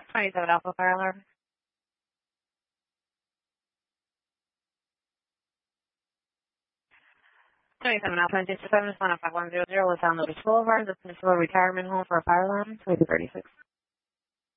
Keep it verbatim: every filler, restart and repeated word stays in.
twenty-seven Alpha Fire Alarm. twenty-seven Alpha and seven one five one zero zero was on Lucas Boulevard, the Peninsula Retirement Home for a fire alarm, twenty-two thirty-six.